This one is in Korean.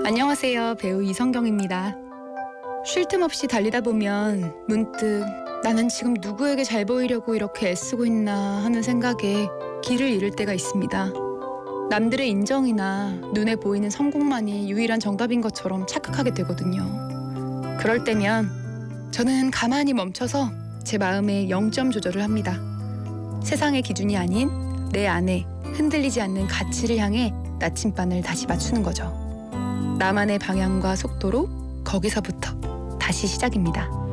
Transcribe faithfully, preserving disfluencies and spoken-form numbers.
안녕하세요. 배우 이성경입니다. 쉴 틈 없이 달리다 보면 문득 나는 지금 누구에게 잘 보이려고 이렇게 애쓰고 있나 하는 생각에 길을 잃을 때가 있습니다. 남들의 인정이나 눈에 보이는 성공만이 유일한 정답인 것처럼 착각하게 되거든요. 그럴 때면 저는 가만히 멈춰서 제 마음의 영점 조절을 합니다. 세상의 기준이 아닌 내 안에 흔들리지 않는 가치를 향해 나침반을 다시 맞추는 거죠. 나만의 방향과 속도로 거기서부터 다시 시작입니다.